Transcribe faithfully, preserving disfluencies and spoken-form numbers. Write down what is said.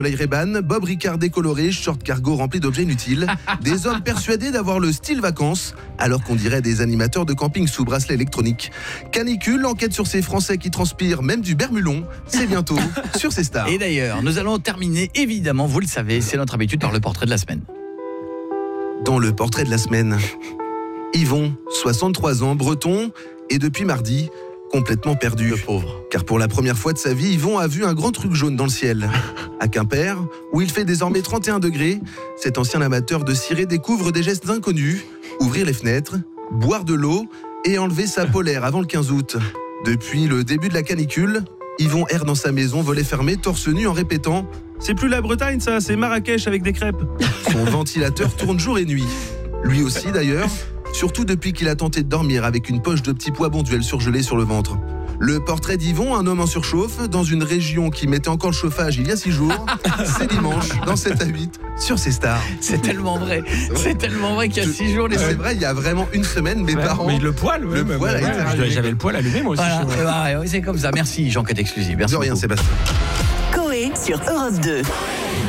Ray-Ban, Bob Ricard décoloré, short cargo rempli d'objets inutiles. Des hommes persuadés d'avoir le style vacances, alors qu'on dirait des animateurs de camping sous bracelet électronique. Canicule, enquête sur ces Français qui transpirent même du bermulon. C'est bientôt sur ces stars. Et d'ailleurs, nous allons terminer, évidemment, vous le savez, c'est notre habitude, par le portrait de la semaine. Dans le portrait de la semaine, Yvon, soixante-trois ans, breton, et depuis mardi, complètement perdu. Le pauvre. Car pour la première fois de sa vie, Yvon a vu un grand truc jaune dans le ciel. À Quimper, où il fait désormais trente et un degrés, cet ancien amateur de ciré découvre des gestes inconnus. Ouvrir les fenêtres, boire de l'eau et enlever sa polaire avant le quinze août. Depuis le début de la canicule, Yvon erre dans sa maison, volet fermé, torse nu en répétant « C'est plus la Bretagne ça, c'est Marrakech avec des crêpes ». Son ventilateur tourne jour et nuit. Lui aussi d'ailleurs, surtout depuis qu'il a tenté de dormir avec une poche de petits pois bonduels surgelés sur le ventre. Le portrait d'Yvon, un homme en surchauffe, dans une région qui mettait encore le chauffage il y a six jours. C'est dimanche, dans sept à huit, sur ces stars. C'est tellement vrai, c'est tellement vrai qu'il y a six jours... Les... C'est vrai, il y a vraiment une semaine, mes ouais, parents... Mais le poil, le ouais, poil ouais, a été ouais, allumé. J'avais le poil allumé moi aussi. Voilà, ouais, ouais, c'est comme ça. Merci, Jean-Quête Exclusive. Merci de rien, beaucoup. Sébastien. Coé sur Europe deux.